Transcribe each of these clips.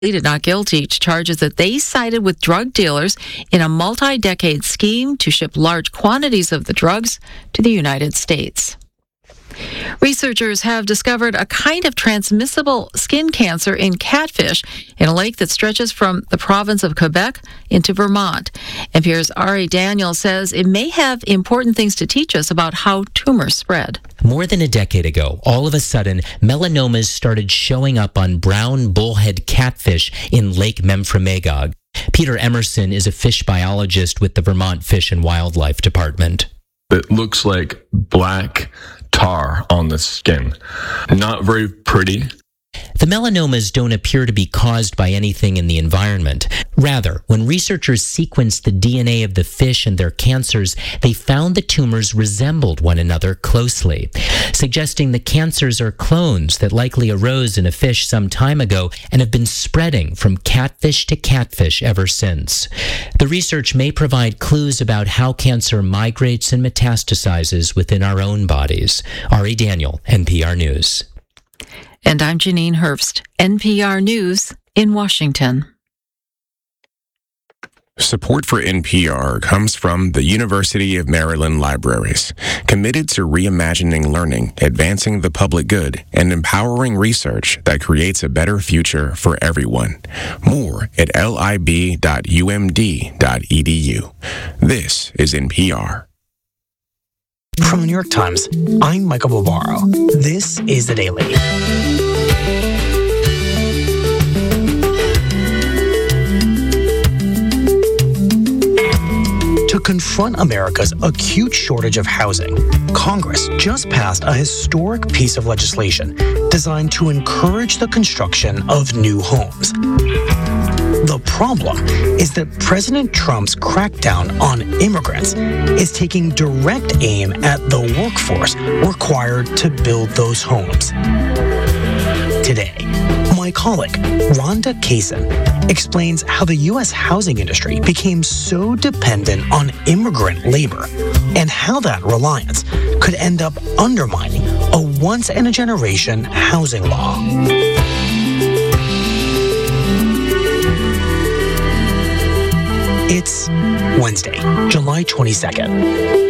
pleaded not guilty to charges that they sided with drug dealers in a multi-decade scheme to ship large quantities of the drugs to the United States. Researchers have discovered a kind of transmissible skin cancer in catfish in a lake that stretches from the province of Quebec into Vermont. NPR's Ari Daniel says it may have important things to teach us about how tumors spread. More than a decade ago, all of a sudden, melanomas started showing up on brown bullhead catfish in Lake Memphremagog. Peter Emerson is a fish biologist with the Vermont Fish and Wildlife Department. It looks like black tar on the skin. Not very pretty. The melanomas don't appear to be caused by anything in the environment. Rather, when researchers sequenced the DNA of the fish and their cancers, they found the tumors resembled one another closely, suggesting the cancers are clones that likely arose in a fish some time ago and have been spreading from catfish to catfish ever since. The research may provide clues about how cancer migrates and metastasizes within our own bodies. Ari Daniel, NPR News. And I'm Janine Herbst, NPR News in Washington. Support for NPR comes from the University of Maryland Libraries, committed to reimagining learning, advancing the public good, and empowering research that creates a better future for everyone. More at lib.umd.edu. This is NPR. From the New York Times, I'm Michael Barbaro. This is The Daily. To confront America's acute shortage of housing, Congress just passed a historic piece of legislation designed to encourage the construction of new homes. The problem is that President Trump's crackdown on immigrants is taking direct aim at the workforce required to build those homes. Today, my colleague, Rhonda Kaysen, explains how the U.S. housing industry became so dependent on immigrant labor and how that reliance could end up undermining a once-in-a-generation housing law. It's Wednesday, July 22nd.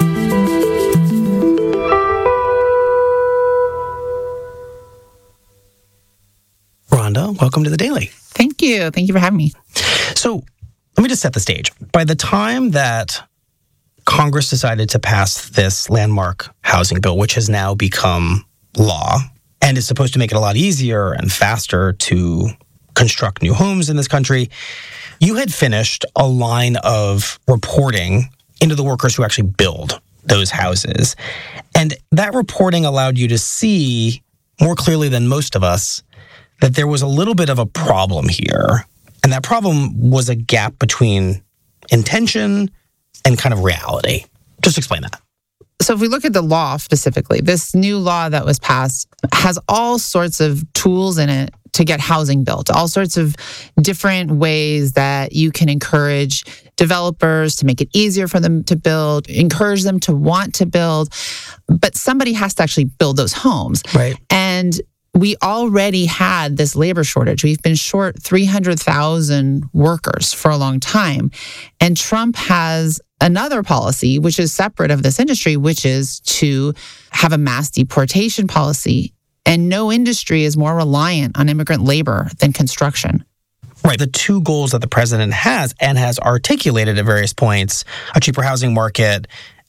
Rhonda, welcome to The Daily. Thank you. Thank you for having me. So let me just set the stage. By the time that Congress decided to pass this landmark housing bill, which has now become law and is supposed to make it a lot easier and faster to construct new homes in this country, you had finished a line of reporting into the workers who actually build those houses. And that reporting allowed you to see more clearly than most of us that there was a little bit of a problem here. And that problem was a gap between intention and kind of reality. Just explain that. So if we look at the law specifically, this new law that was passed has all sorts of tools in it to get housing built, all sorts of different ways that you can encourage developers to make it easier for them to build, encourage them to want to build. But somebody has to actually build those homes. Right. And we already had this labor shortage. We've been short 300,000 workers for a long time. And Trump has another policy, which is separate of this industry, which is to have a mass deportation policy. And no industry is more reliant on immigrant labor than construction. Right. The two goals that the president has and has articulated at various points, a cheaper housing market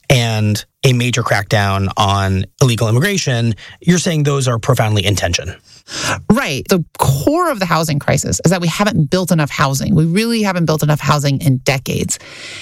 and a major crackdown on illegal immigration, you're saying those are profoundly in tension. Right. The core of the housing crisis is that we haven't built enough housing. We really haven't built enough housing in decades.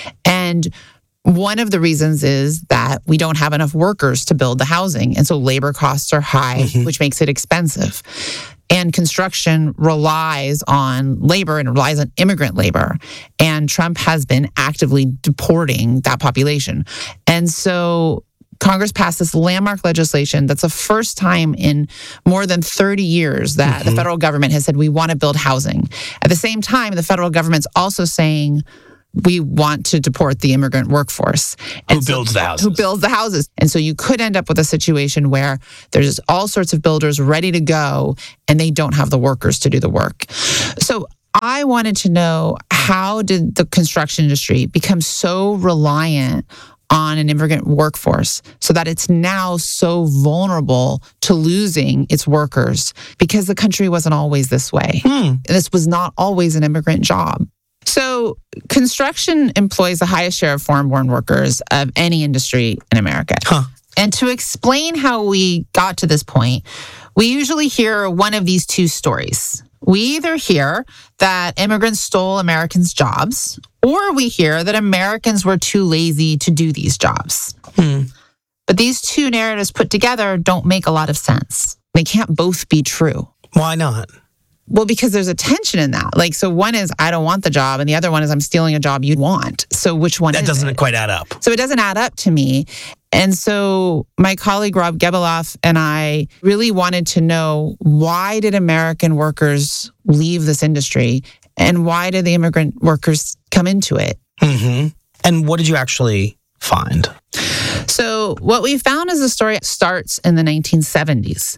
And one of the reasons is that we don't have enough workers to build the housing. And so labor costs are high, which makes it expensive. And construction relies on labor and relies on immigrant labor. And Trump has been actively deporting that population. And so Congress passed this landmark legislation that's the first time in more than 30 years that the federal government has said, we want to build housing. At the same time, the federal government's also saying, we want to deport the immigrant workforce. Who builds the houses. Who builds the houses. And so you could end up with a situation where there's all sorts of builders ready to go and they don't have the workers to do the work. So I wanted to know, how did the construction industry become so reliant on an immigrant workforce so that it's now so vulnerable to losing its workers, because the country wasn't always this way. This was not always an immigrant job. So construction employs the highest share of foreign-born workers of any industry in America. And to explain how we got to this point, we usually hear one of these two stories. We either hear that immigrants stole Americans' jobs, or we hear that Americans were too lazy to do these jobs. But these two narratives put together don't make a lot of sense. They can't both be true. Why not? Well, because there's a tension in that. Like, so one is, I don't want the job, and the other one is, I'm stealing a job you'd want. So which one is it? That doesn't quite add up. So it doesn't add up to me. And so my colleague Rob Gebeloff and I really wanted to know, why did American workers leave this industry, and why did the immigrant workers come into it? And what did you actually find? So what we found is the story starts in the 1970s.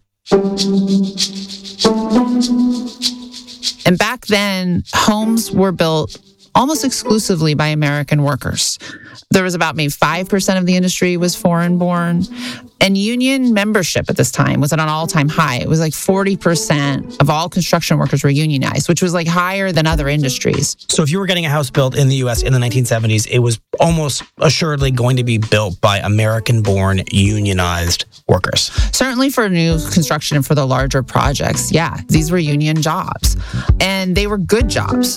And back then, homes were built almost exclusively by American workers. There was about maybe 5% of the industry was foreign-born. And union membership at this time was at an all-time high. It was like 40% of all construction workers were unionized, which was like higher than other industries. So if you were getting a house built in the U.S. in the 1970s, it was almost assuredly going to be built by American-born unionized workers. Certainly for new construction and for the larger projects, yeah, these were union jobs. And they were good jobs.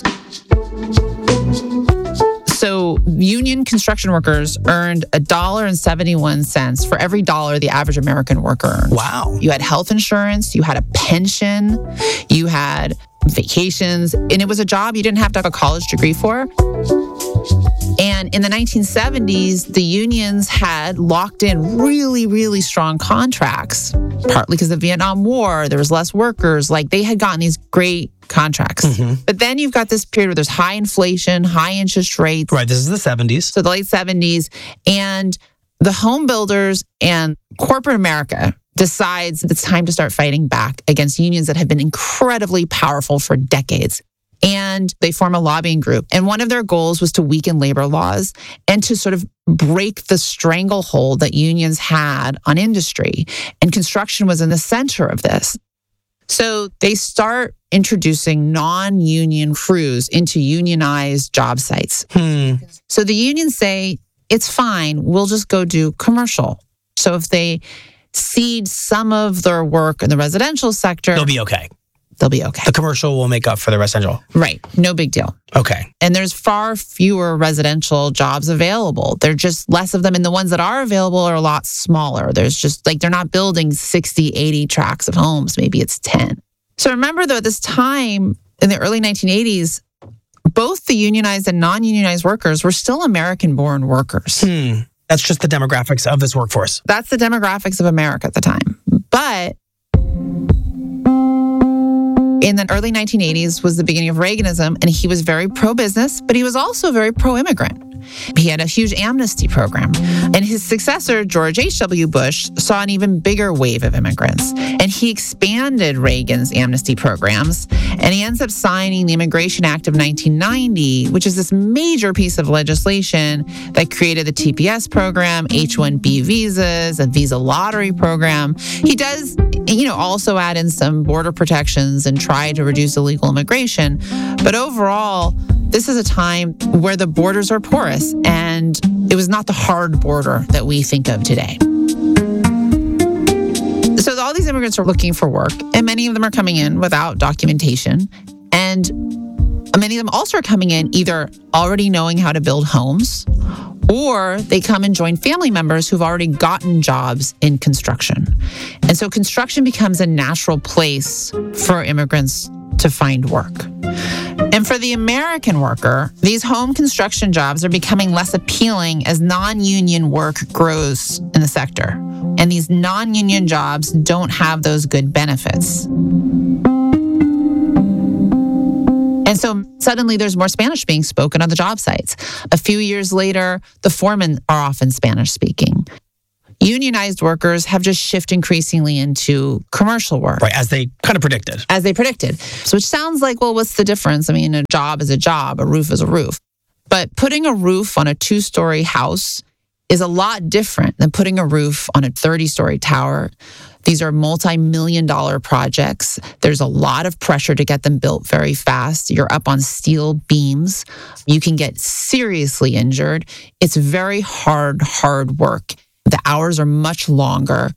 So union construction workers earned $1.71 for every dollar the average American worker earned. Wow. You had health insurance, you had a pension, you had vacations, and it was a job you didn't have to have a college degree for. And in the 1970s, the unions had locked in really, really strong contracts, partly because of the Vietnam War. There was less workers. Like, they had gotten these great contracts. But then you've got this period where there's high inflation, high interest rates. Right, this is the 70s. So the late 70s. And the home builders and corporate America decides it's time to start fighting back against unions that have been incredibly powerful for decades. And they form a lobbying group. And one of their goals was to weaken labor laws and to sort of break the stranglehold that unions had on industry. And construction was in the center of this. So they start introducing non-union crews into unionized job sites. So the unions say, it's fine, we'll just go do commercial. So if they cede some of their work in the residential sector, They'll be okay. They'll be okay. The commercial will make up for the residential. Right. No big deal. Okay. And there's far fewer residential jobs available. There are just less of them. And the ones that are available are a lot smaller. There's just like, they're not building 60, 80 tracts of homes. Maybe it's 10. So remember, though, at this time in the early 1980s, both the unionized and non-unionized workers were still American-born workers. That's just the demographics of this workforce. That's the demographics of America at the time. But in the early 1980s was the beginning of Reaganism, and he was very pro-business, but he was also very pro-immigrant. He had a huge amnesty program. And his successor, George H.W. Bush, saw an even bigger wave of immigrants. And he expanded Reagan's amnesty programs. And he ends up signing the Immigration Act of 1990, which is this major piece of legislation that created the TPS program, H-1B visas, a visa lottery program. He does, also add in some border protections and try to reduce illegal immigration. But overall, this is a time where the borders are porous, and it was not the hard border that we think of today. So all these immigrants are looking for work, and many of them are coming in without documentation. And many of them also are coming in either already knowing how to build homes, or they come and join family members who've already gotten jobs in construction. And so construction becomes a natural place for immigrants to find work. And for the American worker, these home construction jobs are becoming less appealing as non-union work grows in the sector. And these non-union jobs don't have those good benefits. And so suddenly there's more Spanish being spoken on the job sites. A few years later, the foremen are often Spanish speaking. unionized workers have just shifted increasingly into commercial work. Right, as they kind of predicted. As they predicted. So which sounds like, well, what's the difference? I mean, a job is a job, a roof is a roof. But putting a roof on a 2-story house is a lot different than putting a roof on a 30-story tower. These are multi-million-dollar projects. There's a lot of pressure to get them built very fast. You're up on steel beams. You can get seriously injured. It's very hard work. The hours are much longer.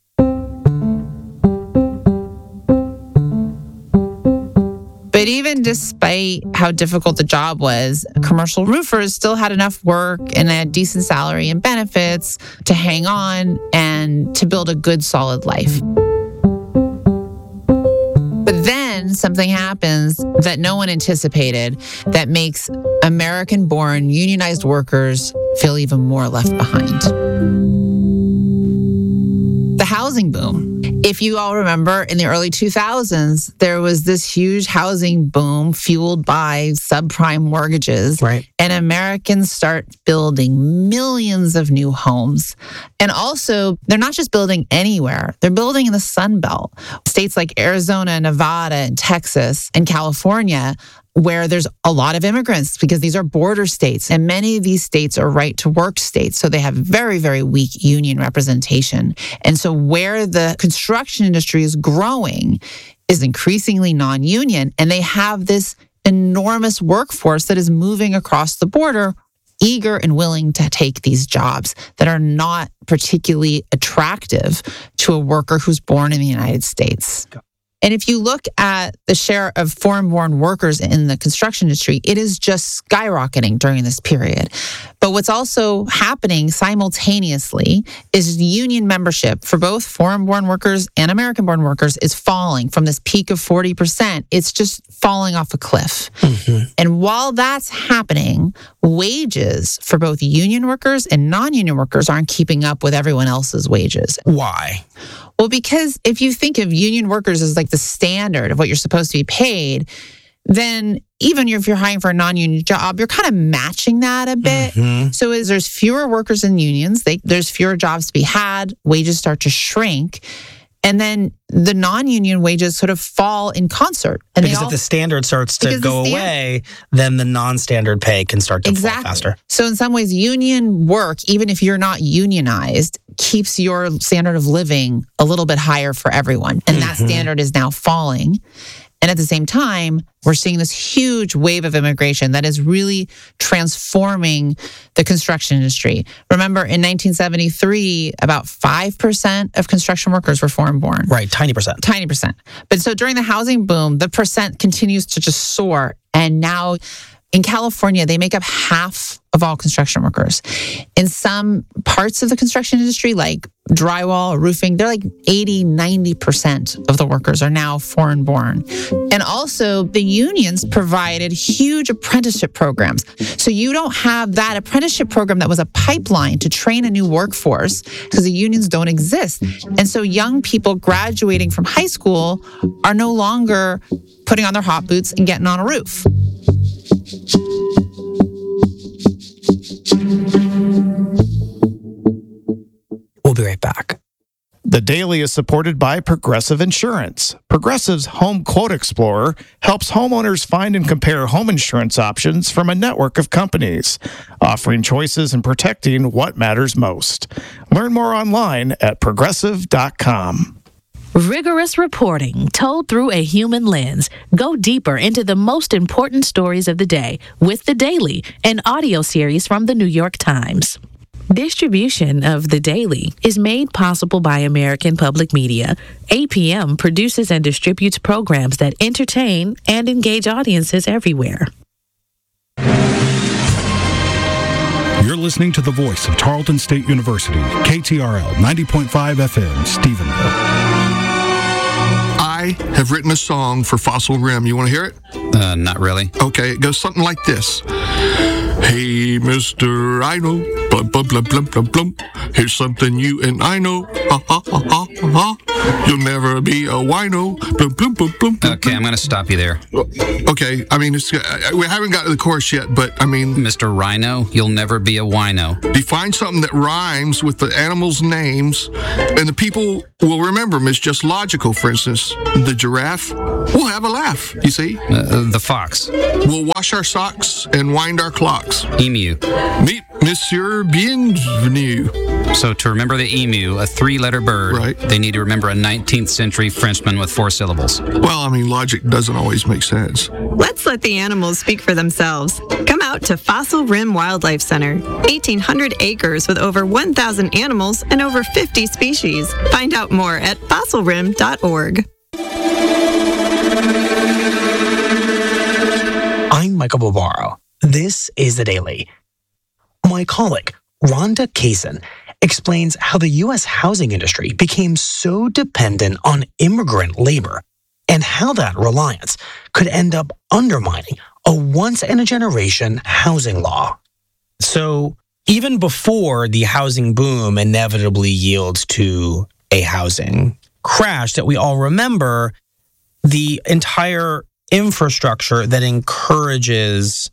But even despite how difficult the job was, commercial roofers still had enough work and a decent salary and benefits to hang on and to build a good, solid life. But then something happens that no one anticipated that makes American-born unionized workers feel even more left behind. The housing boom. If you all remember, in the early 2000s, there was this huge housing boom fueled by subprime mortgages. Right. And Americans start building millions of new homes. And also, they're not just building anywhere. They're building in the Sun Belt. States like Arizona, Nevada, and Texas, and California, where there's a lot of immigrants because these are border states. And many of these states are right-to-work states. So they have very, very weak union representation. And so where the construction industry is growing is increasingly non-union. And they have this enormous workforce that is moving across the border, eager and willing to take these jobs that are not particularly attractive to a worker who's born in the United States. And if you look at the share of foreign-born workers in the construction industry, it is just skyrocketing during this period. But what's also happening simultaneously is union membership for both foreign-born workers and American-born workers is falling from this peak of 40%. It's just falling off a cliff. Mm-hmm. And while that's happening, wages for both union workers and non-union workers aren't keeping up with everyone else's wages. Why? Well, because if you think of union workers as like the standard of what you're supposed to be paid, then even if you're hiring for a non-union job, you're kind of matching that a bit. Mm-hmm. So as there's fewer workers in unions, there's fewer jobs to be had, wages start to shrink. And then the non-union wages sort of fall in concert. And because if the standard starts to go away, then the non-standard pay can start to fall faster. So in some ways, union work, even if you're not unionized, keeps your standard of living a little bit higher for everyone. And that standard is now falling. And at the same time, we're seeing this huge wave of immigration that is really transforming the construction industry. Remember, in 1973, about 5% of construction workers were foreign-born. Right, tiny percent. Tiny percent. But so during the housing boom, the percent continues to just soar. And now in California, they make up half of all construction workers. In some parts of the construction industry, like drywall or roofing, they're like 80-90% of the workers are now foreign-born. And also, the unions provided huge apprenticeship programs. So you don't have that apprenticeship program that was a pipeline to train a new workforce because the unions don't exist. And so young people graduating from high school are no longer putting on their hot boots and getting on a roof. We'll be right back. The Daily is supported by Progressive Insurance. Progressive's Home Quote Explorer helps homeowners find and compare home insurance options from a network of companies, offering choices and protecting what matters most. Learn more online at progressive.com. Rigorous reporting told through a human lens. Go deeper into the most important stories of the day with The Daily, an audio series from the New York Times. Distribution of The Daily is made possible by American Public Media. APM produces and distributes programs that entertain and engage audiences everywhere. You're listening to the voice of Tarleton State University, KTRL 90.5 FM, Stephenville. I have written a song for Fossil Rim. You want to hear it? Not really. Okay, it goes something like this. Hey, Mr. Rhino, blum, blum, blum, blum, blum, blum. Here's something you and I know. Ha, ha, ha, ha, ha. You'll never be a wino. Blum, blum, blum, blum, blum. Okay, I'm going to stop you there. Okay, I mean, we haven't gotten to the chorus yet, but I mean... Mr. Rhino, you'll never be a wino. Define something that rhymes with the animals' names, and the people will remember them. It's just logical. For instance, the giraffe, we'll have a laugh, you see? The fox. We'll wash our socks and wind our clocks. Emu. Meet Monsieur Bienvenu. So to remember the emu, a 3-letter bird, right, they need to remember a 19th century Frenchman with 4 syllables. Well, I mean, logic doesn't always make sense. Let's let the animals speak for themselves. Come out to Fossil Rim Wildlife Center. 1,800 acres with over 1,000 animals and over 50 species. Find out more at fossilrim.org. I'm Michael Barbaro. This is The Daily. My colleague, Rhonda Kaysen, explains how the U.S. housing industry became so dependent on immigrant labor and how that reliance could end up undermining a once-in-a-generation housing law. So even before the housing boom inevitably yields to a housing crash that we all remember, the entire infrastructure that encourages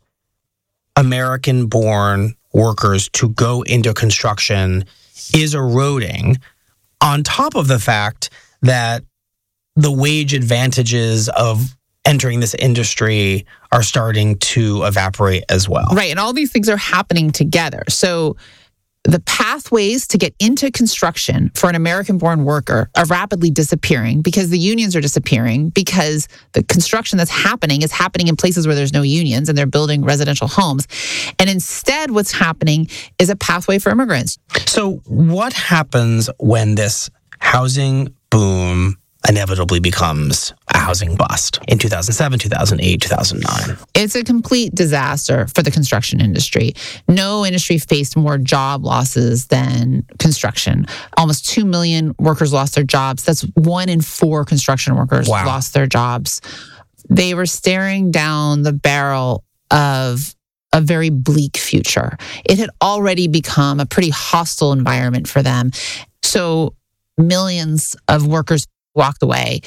American-born workers to go into construction is eroding, on top of the fact that the wage advantages of entering this industry are starting to evaporate as well. Right. And all these things are happening together. So the pathways to get into construction for an American-born worker are rapidly disappearing because the unions are disappearing, because the construction that's happening is happening in places where there's no unions and they're building residential homes. And instead, what's happening is a pathway for immigrants. So what happens when this housing boom inevitably becomes a housing bust in 2007, 2008, 2009? It's a complete disaster for the construction industry. No industry faced more job losses than construction. Almost 2 million workers lost their jobs. That's 1 in 4 construction workers lost their jobs. They were staring down the barrel of a very bleak future. It had already become a pretty hostile environment for them. So millions of workers walked away.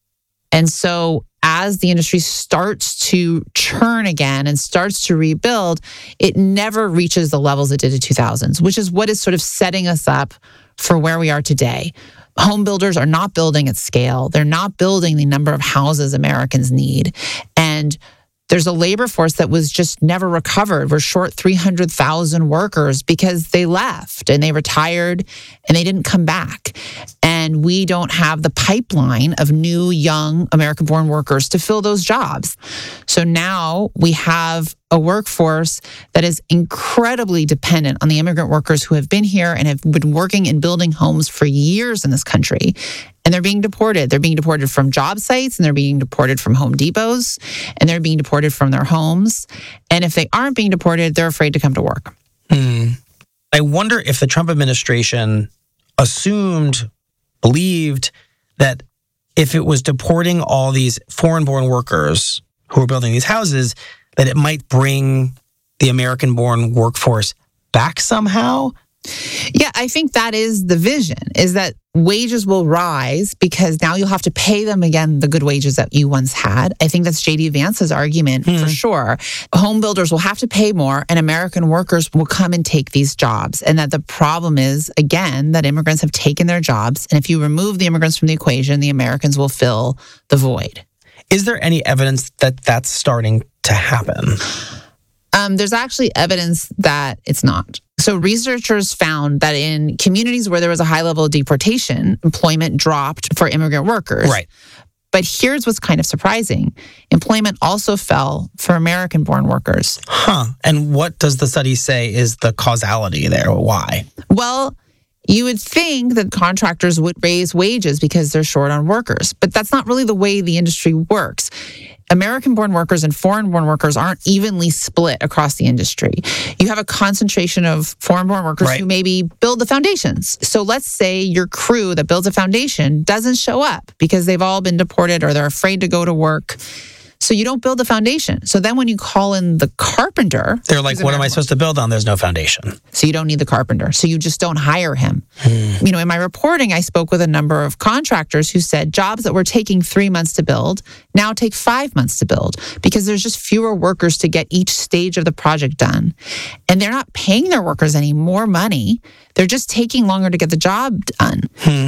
And so as the industry starts to churn again and starts to rebuild, it never reaches the levels it did in 2000s, which is what is sort of setting us up for where we are today. Home builders are not building at scale. They're not building the number of houses Americans need. And there's a labor force that was just never recovered. We're short 300,000 workers because they left and they retired and they didn't come back. And we don't have the pipeline of new, young American-born workers to fill those jobs. So now we have a workforce that is incredibly dependent on the immigrant workers who have been here and have been working and building homes for years in this country. And they're being deported. They're being deported from job sites, and they're being deported from Home Depots, and they're being deported from their homes. And if they aren't being deported, they're afraid to come to work. I wonder if the Trump administration believed that if it was deporting all these foreign-born workers who were building these houses, that it might bring the American-born workforce back somehow. Yeah, I think that is the vision, is that wages will rise because now you'll have to pay them again the good wages that you once had. I think that's J.D. Vance's argument for sure. Home builders will have to pay more and American workers will come and take these jobs. And that the problem is, again, that immigrants have taken their jobs. And if you remove the immigrants from the equation, the Americans will fill the void. Is there any evidence that that's starting to happen? There's actually evidence that it's not. So researchers found that in communities where there was a high level of deportation, employment dropped for immigrant workers. Right. But here's what's kind of surprising. Employment also fell for American-born workers. And what does the study say is the causality there? Why? Well, you would think that contractors would raise wages because they're short on workers, but that's not really the way the industry works. American-born workers and foreign-born workers aren't evenly split across the industry. You have a concentration of foreign-born workers who maybe build the foundations. So let's say your crew that builds a foundation doesn't show up because they've all been deported or they're afraid to go to work. So you don't build the foundation. So then when you call in the carpenter, they're like, what am I supposed to build on? There's no foundation. So you don't need the carpenter. So you just don't hire him. You know, in my reporting, I spoke with a number of contractors who said jobs that were taking 3 months to build now take 5 months to build because there's just fewer workers to get each stage of the project done. And they're not paying their workers any more money. They're just taking longer to get the job done.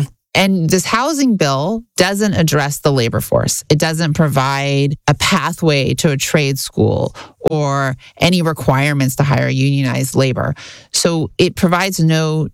And this housing bill doesn't address the labor force. It doesn't provide a pathway to a trade school or any requirements to hire unionized labor. So it provides no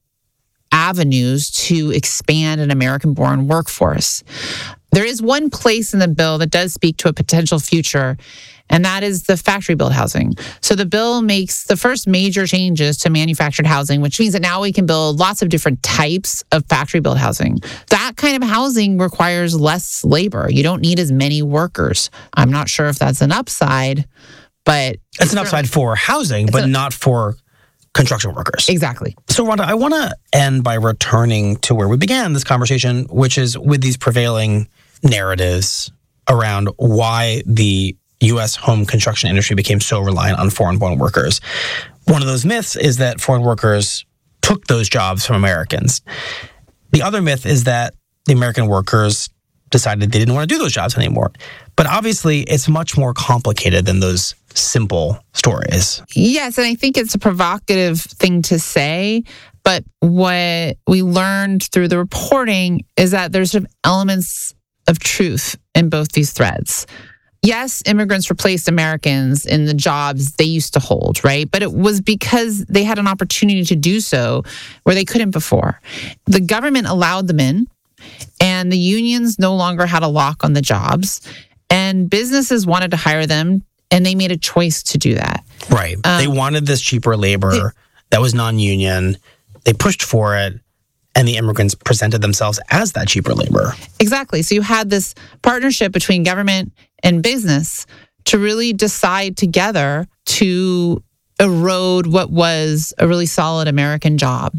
avenues to expand an American-born workforce. There is one place in the bill that does speak to a potential future, and that is the factory-built housing. So the bill makes the first major changes to manufactured housing, which means that now we can build lots of different types of factory-built housing. That kind of housing requires less labor. You don't need as many workers. I'm not sure if that's an upside, but... It's an upside for housing, but not for construction workers. Exactly. So, Rhonda, I want to end by returning to where we began this conversation, which is with these prevailing narratives around why the U.S. home construction industry became so reliant on foreign-born workers. One of those myths is that foreign workers took those jobs from Americans. The other myth is that the American workers decided they didn't want to do those jobs anymore. But obviously, it's much more complicated than those simple stories. Yes, and I think it's a provocative thing to say, but what we learned through the reporting is that there's sort of elements of truth in both these threads. Yes, immigrants replaced Americans in the jobs they used to hold, right? But it was because they had an opportunity to do so where they couldn't before. The government allowed them in, and the unions no longer had a lock on the jobs, and businesses wanted to hire them, and they made a choice to do that. Right. They wanted this cheaper labor that was non-union. They pushed for it, and the immigrants presented themselves as that cheaper labor. Exactly. So you had this partnership between government and business to really decide together to erode what was a really solid American job.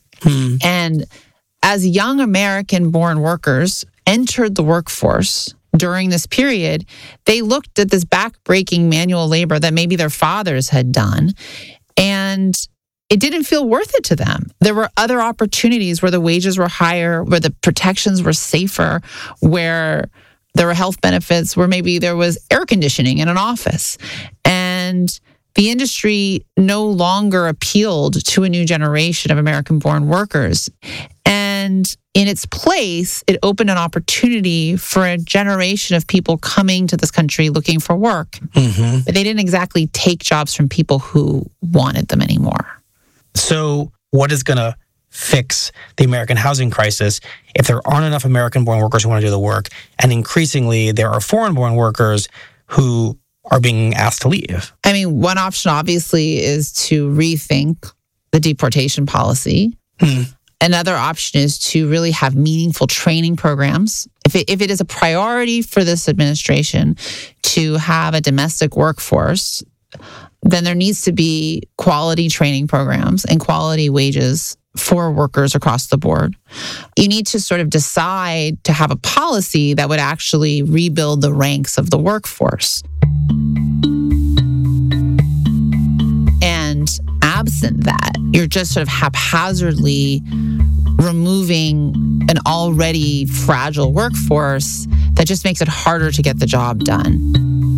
And as young American-born workers entered the workforce during this period, they looked at this back-breaking manual labor that maybe their fathers had done, and it didn't feel worth it to them. There were other opportunities where the wages were higher, where the protections were safer, where there were health benefits, where maybe there was air conditioning in an office. And the industry no longer appealed to a new generation of American-born workers. And in its place, it opened an opportunity for a generation of people coming to this country looking for work. But they didn't exactly take jobs from people who wanted them anymore. So what is going to fix the American housing crisis if there aren't enough American-born workers who want to do the work, and increasingly there are foreign-born workers who are being asked to leave? I mean, one option obviously is to rethink the deportation policy. Another option is to really have meaningful training programs. If it is a priority for this administration to have a domestic workforce, then there needs to be quality training programs and quality wages for workers across the board. You need to sort of decide to have a policy that would actually rebuild the ranks of the workforce. And absent that, you're just sort of haphazardly removing an already fragile workforce that just makes it harder to get the job done.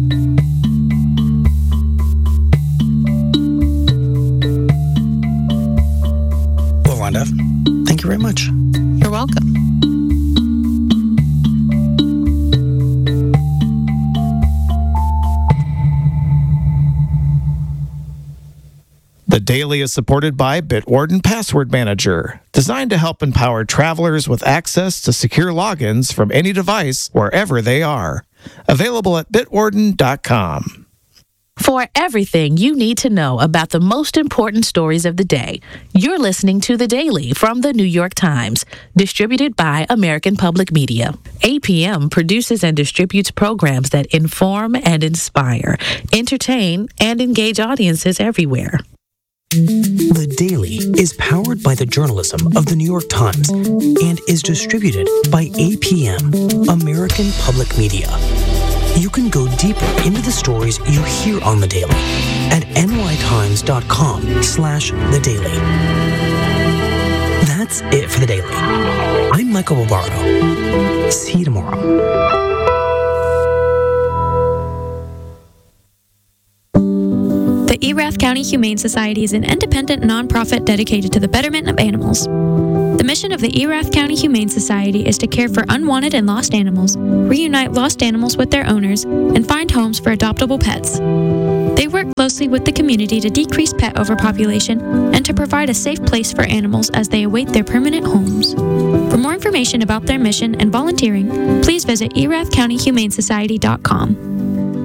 Well, Rhonda, thank you very much. You're welcome. The Daily is supported by Bitwarden Password Manager, designed to help empower travelers with access to secure logins from any device wherever they are. Available at bitwarden.com. For everything you need to know about the most important stories of the day, you're listening to The Daily from The New York Times, distributed by American Public Media. APM produces and distributes programs that inform and inspire, entertain, and engage audiences everywhere. The Daily is powered by the journalism of The New York Times and is distributed by APM, American Public Media. you can go deeper into the stories you hear on The Daily at nytimes.com/The Daily. That's it for The Daily. I'm Michael Barbaro. See you tomorrow. The Erath County Humane Society is an independent nonprofit dedicated to the betterment of animals. The mission of the Erath County Humane Society is to care for unwanted and lost animals, reunite lost animals with their owners, and find homes for adoptable pets. They work closely with the community to decrease pet overpopulation and to provide a safe place for animals as they await their permanent homes. For more information about their mission and volunteering, please visit erathcountyhumanesociety.com.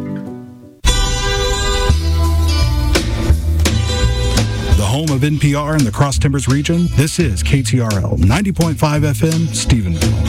Home of NPR in the Cross Timbers region, this is KTRL 90.5 FM, Stephenville.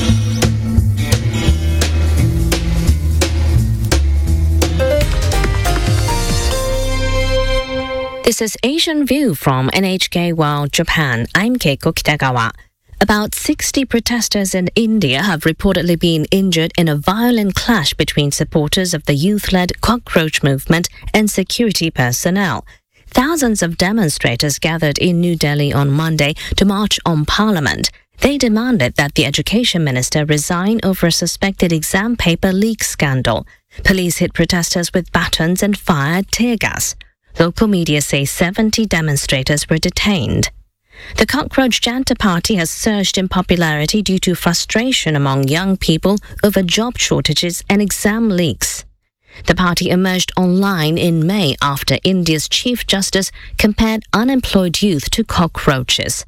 This is Asian View from NHK World Japan. I'm Keiko Kitagawa. About 60 protesters in India have reportedly been injured in a violent clash between supporters of the youth-led cockroach movement and security personnel. Thousands of demonstrators gathered in New Delhi on Monday to march on Parliament. They demanded that the education minister resign over a suspected exam paper leak scandal. Police hit protesters with batons and fired tear gas. Local media say 70 demonstrators were detained. The Cockroach Janta Party has surged in popularity due to frustration among young people over job shortages and exam leaks. The party emerged online in May after India's Chief Justice compared unemployed youth to cockroaches.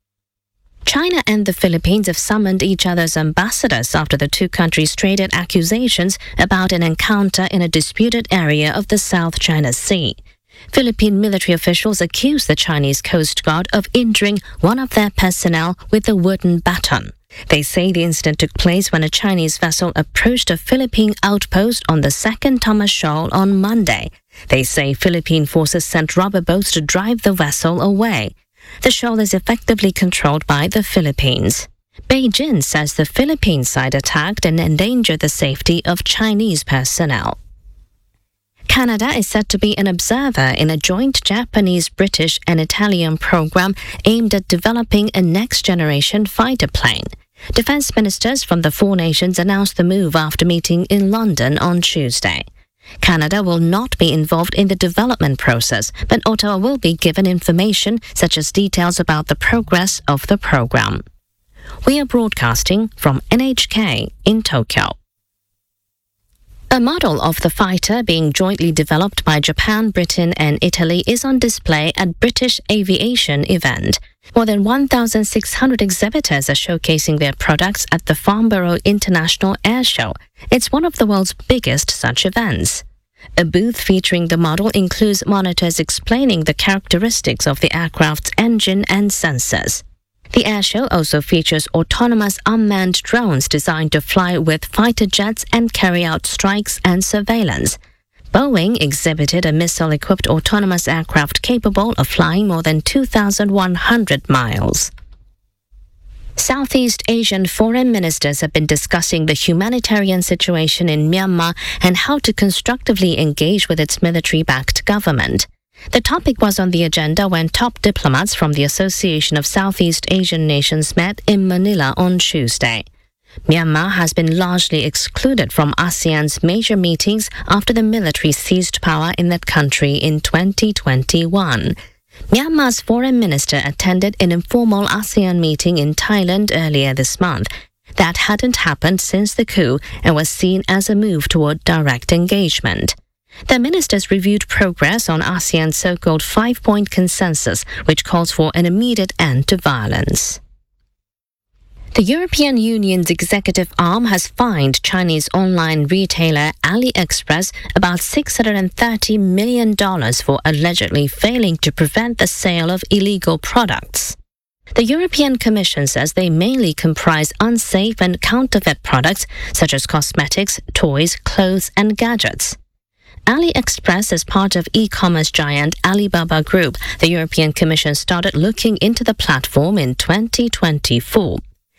China and the Philippines have summoned each other's ambassadors after the two countries traded accusations about an encounter in a disputed area of the South China Sea. Philippine military officials accused the Chinese Coast Guard of injuring one of their personnel with a wooden baton. They say the incident took place when a Chinese vessel approached a Philippine outpost on the Second Thomas Shoal on Monday. They say Philippine forces sent rubber boats to drive the vessel away. The shoal is effectively controlled by the Philippines. Beijing says the Philippine side attacked and endangered the safety of Chinese personnel. Canada is said to be an observer in a joint Japanese, British and Italian program aimed at developing a next-generation fighter plane. Defense ministers from the four nations announced the move after meeting in London on Tuesday. Canada will not be involved in the development process, but Ottawa will be given information such as details about the progress of the program. We are broadcasting from NHK in Tokyo. A model of the fighter being jointly developed by Japan, Britain and Italy is on display at British Aviation event. More than 1,600 exhibitors are showcasing their products at the Farnborough International Air Show. It's one of the world's biggest such events. A booth featuring the model includes monitors explaining the characteristics of the aircraft's engine and sensors. The airshow also features autonomous unmanned drones designed to fly with fighter jets and carry out strikes and surveillance. Boeing exhibited a missile-equipped autonomous aircraft capable of flying more than 2,100 miles. Southeast Asian foreign ministers have been discussing the humanitarian situation in Myanmar and how to constructively engage with its military-backed government. The topic was on the agenda when top diplomats from the Association of Southeast Asian Nations met in Manila on Tuesday. Myanmar has been largely excluded from ASEAN's major meetings after the military seized power in that country in 2021. Myanmar's foreign minister attended an informal ASEAN meeting in Thailand earlier this month. That hadn't happened since the coup and was seen as a move toward direct engagement. The ministers reviewed progress on ASEAN's so-called five-point consensus, which calls for an immediate end to violence. The European Union's executive arm has fined Chinese online retailer AliExpress about $630 million for allegedly failing to prevent the sale of illegal products. The European Commission says they mainly comprise unsafe and counterfeit products such as cosmetics, toys, clothes, and gadgets. AliExpress is part of e-commerce giant Alibaba Group. The European Commission started looking into the platform in 2024.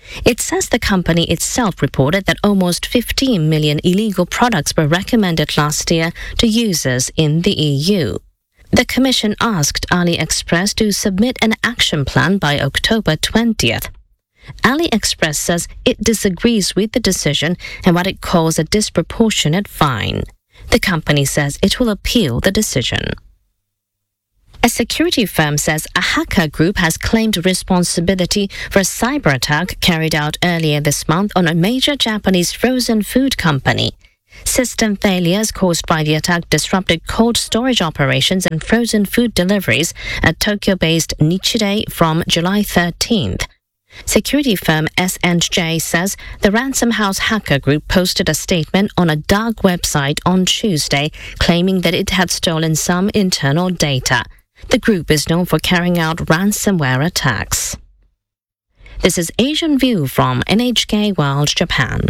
It says the company itself reported that almost 15 million illegal products were recommended last year to users in the EU. The Commission asked AliExpress to submit an action plan by October 20th. AliExpress says it disagrees with the decision and what it calls a disproportionate fine. The company says it will appeal the decision. A security firm says a hacker group has claimed responsibility for a cyber attack carried out earlier this month on a major Japanese frozen food company. System failures caused by the attack disrupted cold storage operations and frozen food deliveries at Tokyo-based Nichirei from July 13th. Security firm S&J says the Ransom House hacker group posted a statement on a dark website on Tuesday claiming that it had stolen some internal data. The group is known for carrying out ransomware attacks. This is Asian View from NHK World Japan.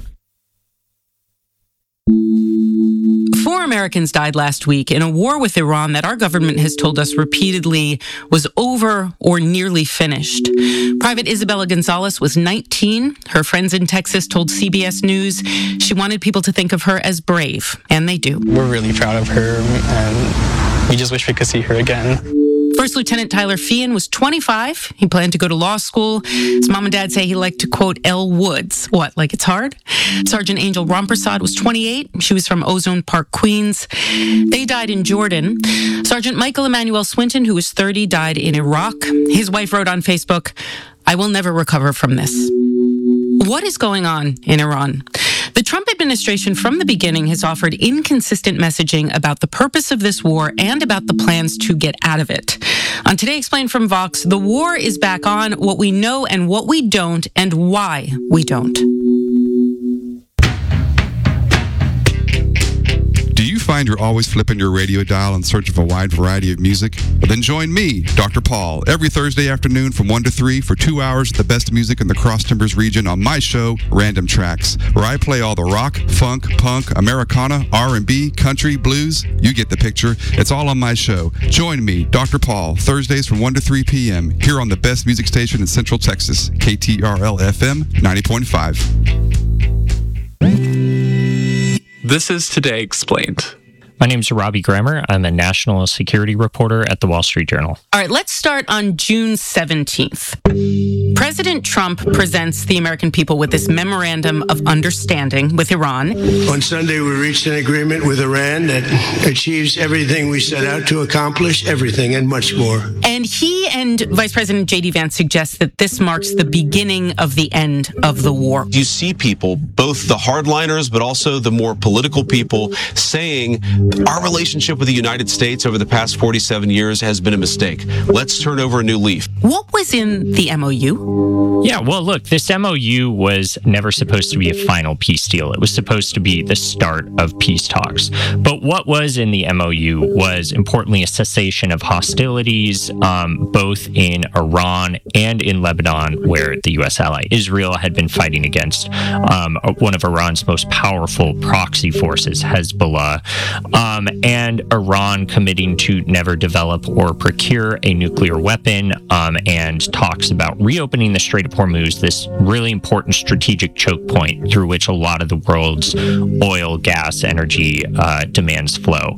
4 Americans died last week in a war with Iran that our government has told us repeatedly was over or nearly finished. Private Isabella Gonzalez was 19. Her friends in Texas told CBS News she wanted people to think of her as brave, and they do. We're really proud of her, and we just wish we could see her again. First Lieutenant Tyler Feehan was 25. He planned to go to law school. His mom and dad say he liked to quote Elle Woods. What, like it's hard? Sergeant Angel Rampersad was 28. She was from Ozone Park, Queens. They died in Jordan. Sergeant Michael Emmanuel Swinton, who was 30, died in Iraq. His wife wrote on Facebook, "I will never recover from this." What is going on in Iran? The Trump administration from the beginning has offered inconsistent messaging about the purpose of this war and about the plans to get out of it. On Today Explained from Vox, the war is back on, what we know and what we don't, and why we don't. Do you find you're always flipping your radio dial in search of a wide variety of music? Well, then join me, Dr. Paul, every Thursday afternoon from 1 to 3 for 2 hours of the best music in the Cross Timbers region on my show, Random Tracks, where I play all the rock, funk, punk, Americana, R&B, country, blues. You get the picture. It's all on my show. Join me, Dr. Paul, Thursdays from 1 to 3 p.m. here on the best music station in Central Texas, KTRL-FM 90.5. This is Today Explained. My name is Robbie Grammer. I'm a national security reporter at the Wall Street Journal. All right, let's start on June 17th. President Trump presents the American people with this memorandum of understanding with Iran. On Sunday, we reached an agreement with Iran that achieves everything we set out to accomplish, everything and much more. And he and Vice President J.D. Vance suggest that this marks the beginning of the end of the war. You see people, both the hardliners, but also the more political people, saying our relationship with the United States over the past 47 years has been a mistake. Let's turn over a new leaf. What was in the MOU? Yeah, well, look, this MOU was never supposed to be a final peace deal. It was supposed to be the start of peace talks. But what was in the MOU was, importantly, a cessation of hostilities, both in Iran and in Lebanon, where the U.S. ally Israel had been fighting against one of Iran's most powerful proxy forces, Hezbollah, and Iran committing to never develop or procure a nuclear weapon, and talks about reopening the Strait of Hormuz, this really important strategic choke point through which a lot of the world's oil, gas, energy demands flow.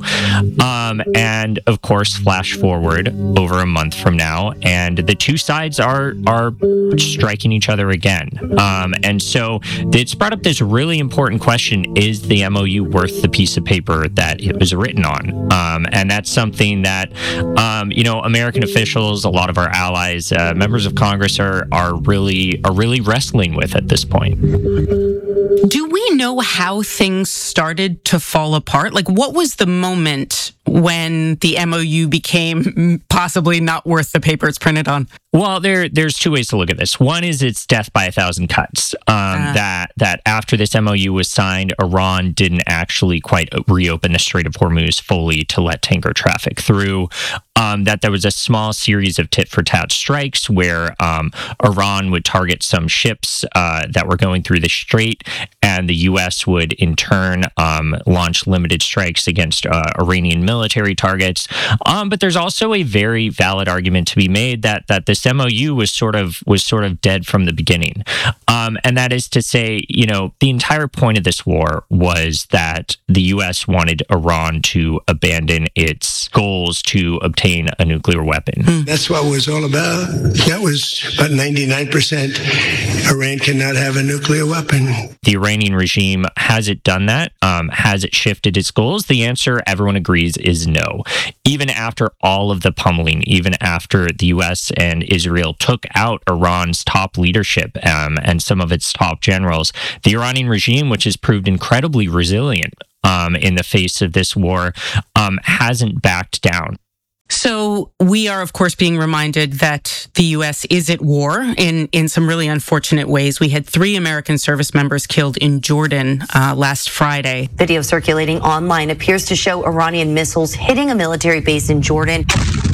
And of course, flash forward over a month from now, and the two sides are striking each other again. And so it's brought up this really important question: is the MOU worth the piece of paper that it was written on? And that's something that American officials, a lot of our allies, members of Congress are really wrestling with at this point. Do we know how things started to fall apart? Like, what was the moment when the MOU became possibly not worth the paper it's printed on? Well, there's two ways to look at this. One is it's death by 1,000 cuts. That after this MOU was signed, Iran didn't actually quite reopen the Strait of Hormuz fully to let tanker traffic through. That there was a small series of tit-for-tat strikes where Iran would target some ships that were going through the strait, and the U.S. would in turn launch limited strikes against Iranian military targets. But there's also a very very valid argument to be made that this MOU was sort of dead from the beginning, and that is to say, the entire point of this war was that the U.S. wanted Iran to abandon its goals to obtain a nuclear weapon. That's what it was all about. That was about 99%. Iran cannot have a nuclear weapon. The Iranian regime, has it done that? Has it shifted its goals? The answer, everyone agrees, is no. Even after all of the pummeling, even after the U.S. and Israel took out Iran's top leadership and some of its top generals, the Iranian regime, which has proved incredibly resilient in the face of this war, hasn't backed down. So we are, of course, being reminded that the U.S. is at war in some really unfortunate ways. We had 3 American service members killed in Jordan last Friday. Video circulating online appears to show Iranian missiles hitting a military base in Jordan.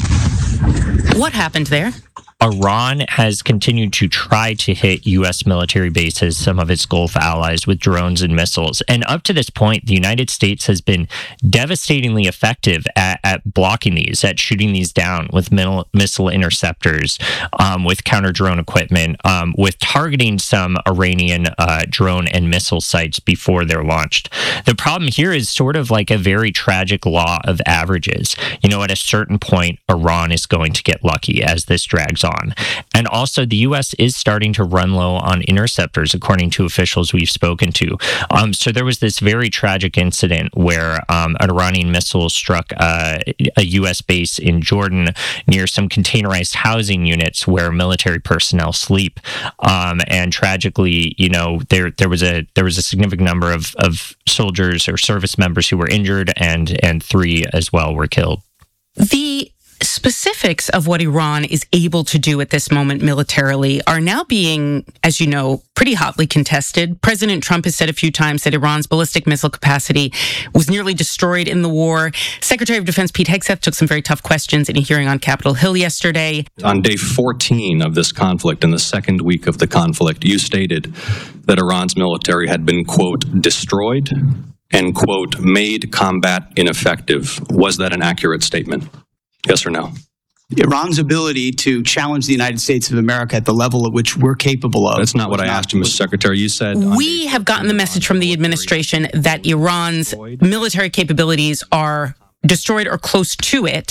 What happened there? Iran has continued to try to hit U.S. military bases, some of its Gulf allies, with drones and missiles. And up to this point, the United States has been devastatingly effective at blocking these, at shooting these down with missile interceptors, with counter-drone equipment, with targeting some Iranian drone and missile sites before they're launched. The problem here is sort of like a very tragic law of averages. At a certain point, Iran is going to get lucky as this drags on. And also, the U.S. is starting to run low on interceptors, according to officials we've spoken to. So there was this very tragic incident where an Iranian missile struck a U.S. base in Jordan near some containerized housing units where military personnel sleep. And tragically, there was a significant number of soldiers or service members who were injured, and 3 as well were killed. The specifics of what Iran is able to do at this moment militarily are now being, as you know, pretty hotly contested. President Trump has said a few times that Iran's ballistic missile capacity was nearly destroyed in the war. Secretary of Defense Pete Hegseth took some very tough questions in a hearing on Capitol Hill yesterday. On day 14 of this conflict, in the second week of the conflict, you stated that Iran's military had been, quote, destroyed and, quote, made combat ineffective. Was that an accurate statement? Yes or no? Iran's ability to challenge the United States of America at the level at which we're capable of. That's not what I asked you, Mr. Secretary. You said... We have gotten the message from the administration that Iran's military capabilities are destroyed or close to it.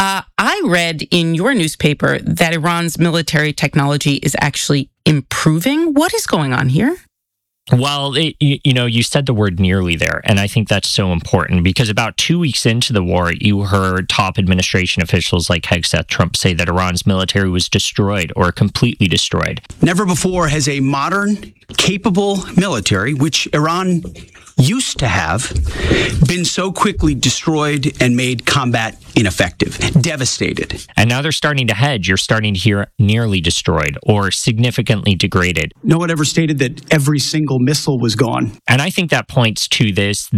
I read in your newspaper that Iran's military technology is actually improving. What is going on here? Well, you said the word nearly there, and I think that's so important because about 2 weeks into the war, you heard top administration officials like Hegseth Trump say that Iran's military was destroyed or completely destroyed. Never before has a modern, capable military, which Iran used to have, been so quickly destroyed and made combat ineffective, devastated. And now they're starting to hedge. You're starting to hear nearly destroyed or significantly degraded. No one ever stated that every single missile was gone. And I think that points to this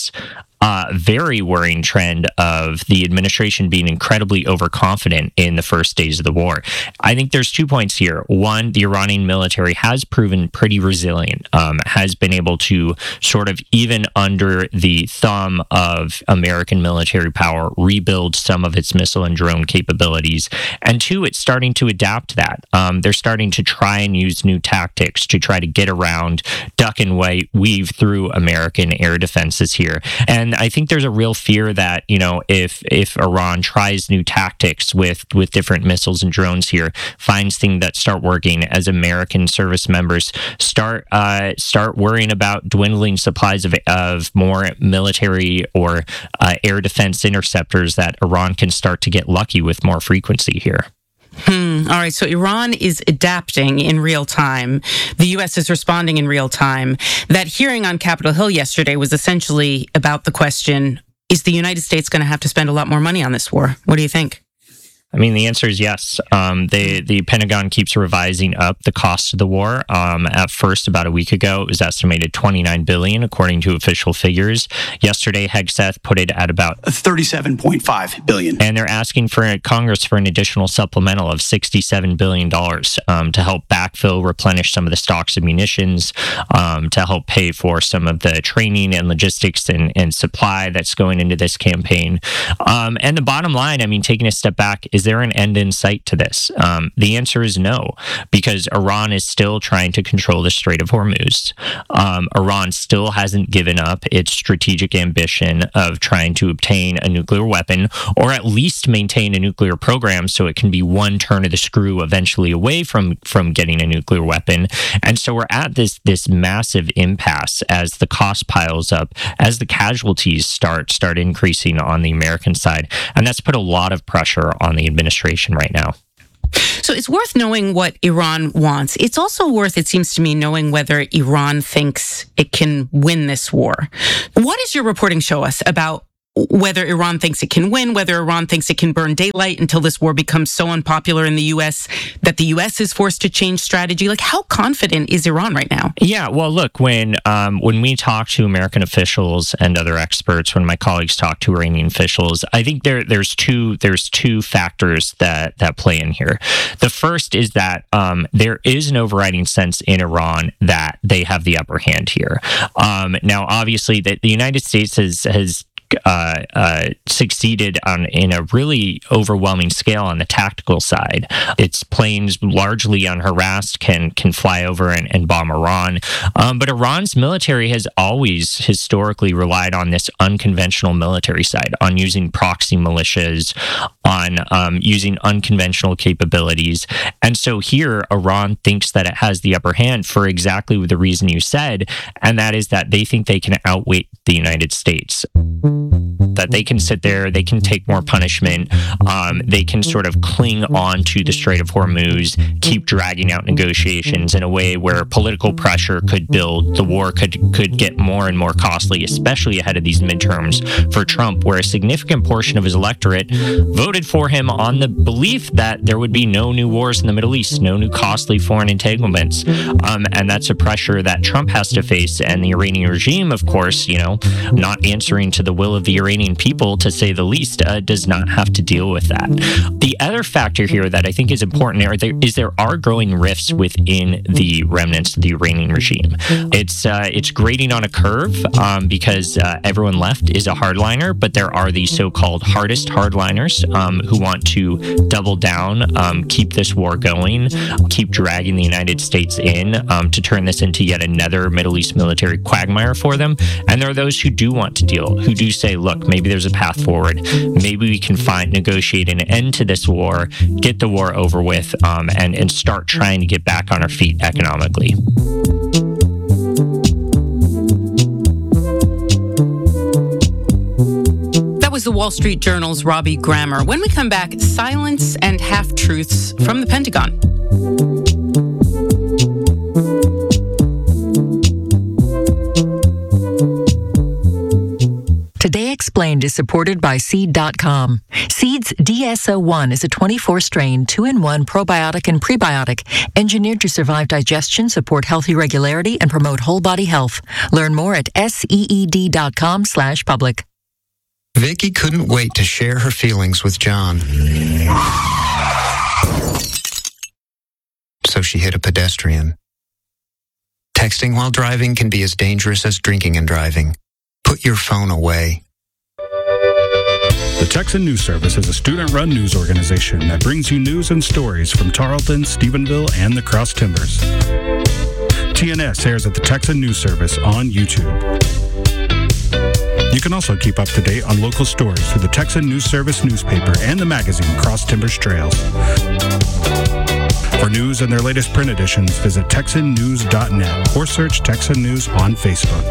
very worrying trend of the administration being incredibly overconfident in the first days of the war. I think there's 2 points here. One, the Iranian military has proven pretty resilient, has been able to sort of, even under the thumb of American military power, rebuild some of its missile and drone capabilities. And 2, it's starting to adapt that. They're starting to try and use new tactics to try to get around, duck and weave through American air defenses here. And I think there's a real fear that, if Iran tries new tactics with different missiles and drones here, finds things that start working, as American service members start worrying about dwindling supplies of more military or air defense interceptors, that Iran can start to get lucky with more frequency here. All right, so Iran is adapting in real time. The U.S. is responding in real time. That hearing on Capitol Hill yesterday was essentially about the question, is the United States going to have to spend a lot more money on this war? What do you think? I mean, the answer is yes. The Pentagon keeps revising up the cost of the war. At first, about a week ago, it was estimated $29 billion, according to official figures. Yesterday, Hegseth put it at about $37.5 billion. And they're asking for Congress for an additional supplemental of $67 billion to help backfill, replenish some of the stocks of munitions, to help pay for some of the training and logistics and supply that's going into this campaign. And the bottom line, I mean, taking a step back, is Is there an end in sight to this? The answer is no, because Iran is still trying to control the Strait of Hormuz. Iran still hasn't given up its strategic ambition of trying to obtain a nuclear weapon, or at least maintain a nuclear program so it can be one turn of the screw eventually away from getting a nuclear weapon. And so we're at this massive impasse as the cost piles up, as the casualties start increasing on the American side. And that's put a lot of pressure on the administration right now. So it's worth knowing what Iran wants. It's also worth, it seems to me, knowing whether Iran thinks it can win this war. What does your reporting show us about whether Iran thinks it can win, whether Iran thinks it can burn daylight until this war becomes so unpopular in the U.S. that the U.S. is forced to change strategy? Like, how confident is Iran right now? Yeah, well, look, when we talk to American officials and other experts, when my colleagues talk to Iranian officials, I think there's two factors that play in here. The first is that there is an overriding sense in Iran that they have the upper hand here. Now, obviously, the United States has succeeded in a really overwhelming scale on the tactical side. Its planes, largely unharassed, can fly over and bomb Iran. But Iran's military has always historically relied on this unconventional military side, on using proxy militias, on using unconventional capabilities. And so here, Iran thinks that it has the upper hand for exactly the reason you said, and that is that they think they can outweight the United States. That they can sit there, they can take more punishment, they can sort of cling on to the Strait of Hormuz, keep dragging out negotiations in a way where political pressure could build, the war could get more and more costly, especially ahead of these midterms for Trump, where a significant portion of his electorate voted for him on the belief that there would be no new wars in the Middle East, no new costly foreign entanglements. And that's a pressure that Trump has to face, and the Iranian regime, of course, not answering to the will of the Iranian people, to say the least, does not have to deal with that. The other factor here that I think is important is there are growing rifts within the remnants of the Iranian regime. It's grading on a curve because everyone left is a hardliner, but there are these so-called hardest hardliners who want to double down, keep this war going, keep dragging the United States in to turn this into yet another Middle East military quagmire for them. And there are those who do want to deal, who do say, look, maybe there's a path forward. Maybe we can negotiate an end to this war, get the war over with, and start trying to get back on our feet economically. That was the Wall Street Journal's Robbie Grammer. When we come back, silence and half-truths from the Pentagon. Today Explained is supported by Seed.com. Seed's DSO1 is a 24-strain, 2-in-1 probiotic and prebiotic engineered to survive digestion, support healthy regularity, and promote whole body health. Learn more at seed.com/public. Vicky couldn't wait to share her feelings with John. So she hit a pedestrian. Texting while driving can be as dangerous as drinking and driving. Put your phone away. The Texan News Service is a student-run news organization that brings you news and stories from Tarleton, Stephenville, and the Cross Timbers. TNS airs at the Texan News Service on YouTube. You can also keep up to date on local stories through the Texan News Service newspaper and the magazine Cross Timbers Trails. For news and their latest print editions, visit TexanNews.net or search Texan News on Facebook.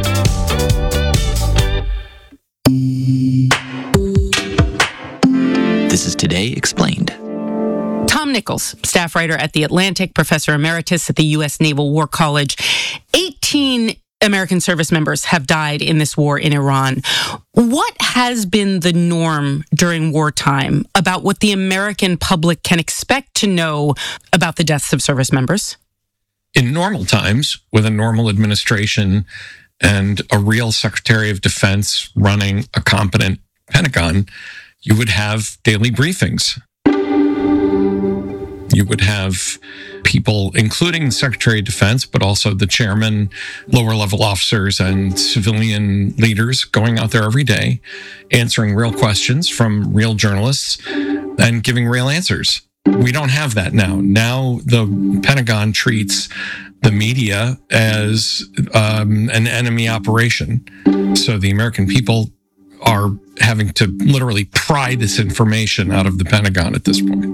This is Today Explained. Tom Nichols, staff writer at The Atlantic, professor emeritus at the U.S. Naval War College. 18 American service members have died in this war in Iran. What has been the norm during wartime about what the American public can expect to know about the deaths of service members? In normal times, with a normal administration and a real Secretary of Defense running a competent Pentagon, you would have daily briefings. You would have people, including the Secretary of Defense, but also the chairman, lower level officers, and civilian leaders going out there every day, answering real questions from real journalists, and giving real answers. We don't have that now. Now the Pentagon treats the media as an enemy operation. So the American people are having to literally pry this information out of the Pentagon at this point.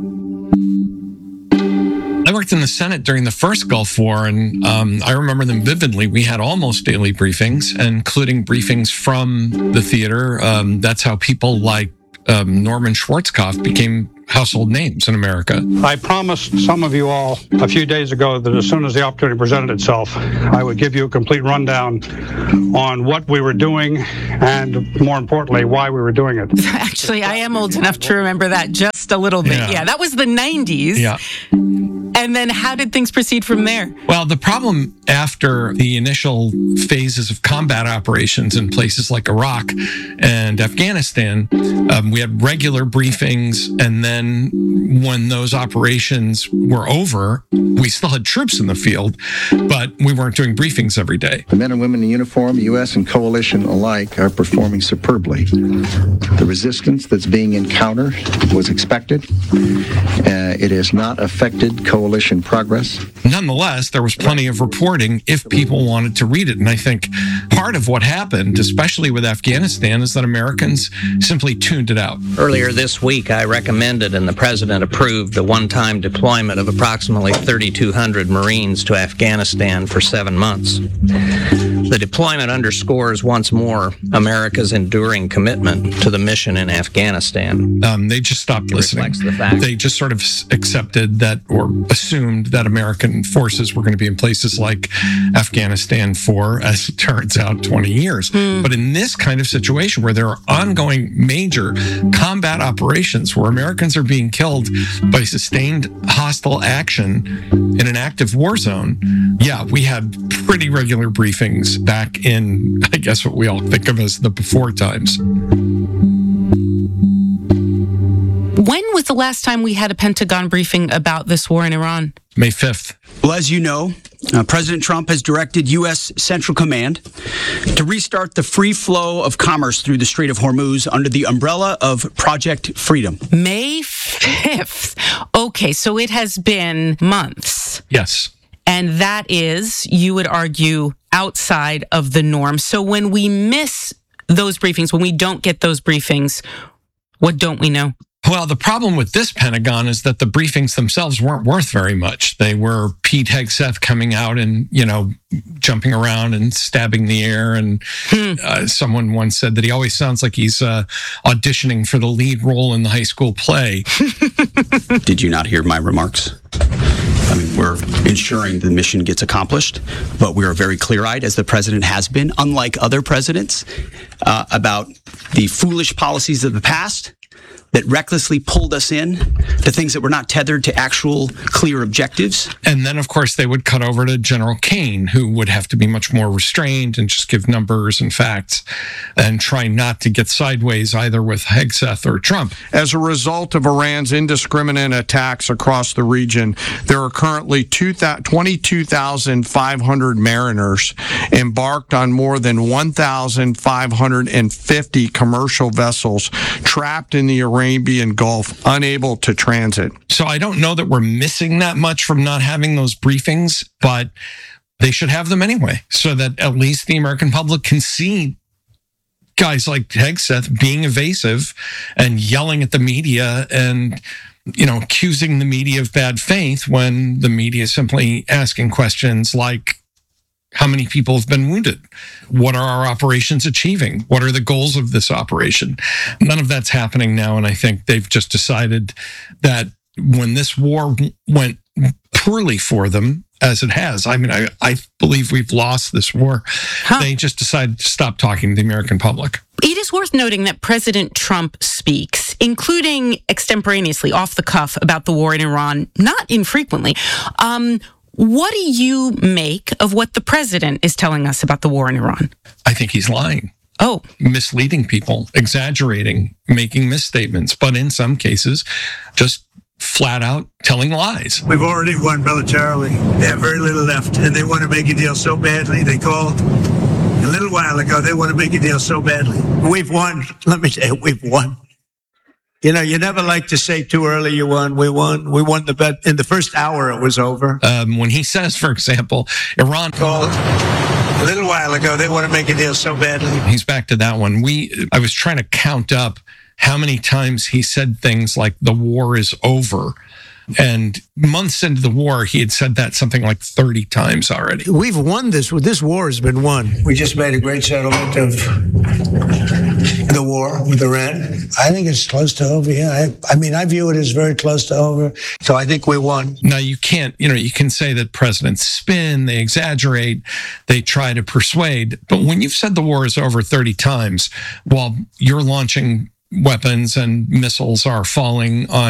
I worked in the Senate during the first Gulf War, and I remember them vividly. We had almost daily briefings, including briefings from the theater. That's how people like Norman Schwarzkopf became household names in America. I promised some of you all a few days ago that as soon as the opportunity presented itself, I would give you a complete rundown on what we were doing and, more importantly, why we were doing it. Actually, I am old enough to remember that just a little bit. Yeah, that was the 90s. Yeah. And then how did things proceed from there? Well, the problem after the initial phases of combat operations in places like Iraq and Afghanistan, we had regular briefings, and then when those operations were over, we still had troops in the field, but we weren't doing briefings every day. The men and women in uniform, U.S. and coalition alike, are performing superbly. The resistance that's being encountered was expected. It has not affected coalition progress. Nonetheless, there was plenty of reporting if people wanted to read it. And I think part of what happened, especially with Afghanistan, is that Americans simply tuned it out. Earlier this week, I recommended and the President approved the one-time deployment of approximately 3,200 Marines to Afghanistan for 7 months. The deployment underscores once more America's enduring commitment to the mission in Afghanistan. They just stopped listening. They just sort of accepted that, or assumed that American forces were going to be in places like Afghanistan for, as it turns out, 20 years. But in this kind of situation where there are ongoing major combat operations where Americans are being killed by sustained hostile action in an active war zone, yeah, we had pretty regular briefings back in, I guess, what we all think of as the before times. When was the last time we had a Pentagon briefing about this war in Iran? May 5th. Well, as you know, President Trump has directed U.S. Central Command to restart the free flow of commerce through the Strait of Hormuz under the umbrella of Project Freedom. May 5th. Okay, so it has been months. Yes. And that is, you would argue, outside of the norm. So when we miss those briefings, when we don't get those briefings, what don't we know? Well, the problem with this Pentagon is that the briefings themselves weren't worth very much. They were Pete Hegseth coming out and, jumping around and stabbing the air. And someone once said that he always sounds like he's auditioning for the lead role in the high school play. Did you not hear my remarks? I mean, we're ensuring the mission gets accomplished, but we are very clear-eyed, as the president has been, unlike other presidents, about the foolish policies of the past that recklessly pulled us in to things that were not tethered to actual clear objectives. And then, of course, they would cut over to General Kane, who would have to be much more restrained and just give numbers and facts and try not to get sideways either with Hegseth or Trump. As a result of Iran's indiscriminate attacks across the region, there are currently 22,500 mariners embarked on more than 1,550 commercial vessels trapped in the Arabian Gulf, unable to transit. So I don't know that we're missing that much from not having those briefings, but they should have them anyway, so that at least the American public can see guys like Hegseth being evasive and yelling at the media and, accusing the media of bad faith when the media is simply asking questions like, how many people have been wounded? What are our operations achieving? What are the goals of this operation? None of that's happening now, and I think they've just decided that when this war went poorly for them, as it has, I believe we've lost this war. They just decided to stop talking to the American public. It is worth noting that President Trump speaks, including extemporaneously, off the cuff, about the war in Iran, not infrequently. What do you make of what the president is telling us about the war in Iran? I think he's lying. Oh. Misleading people, exaggerating, making misstatements, but in some cases, just flat out telling lies. We've already won militarily. They have very little left, and they want to make a deal so badly. They called a little while ago. They want to make a deal so badly. We've won. Let me tell you, we've won. You know, you never like to say too early you won. We won. We won the bet. In the first hour, it was over. When he says, for example, Iran called a little while ago, they want to make a deal so badly. He's back to that one. I was trying to count up how many times he said things like the war is over. And months into the war, he had said that something like 30 times already. We've won this. This war has been won. We just made a great settlement of the war with Iran. I think it's close to over, yeah. I mean, I view it as very close to over. So I think we won. Now, you can't, you can say that presidents spin, they exaggerate, they try to persuade. But when you've said the war is over 30 times while you're launching weapons and missiles are falling on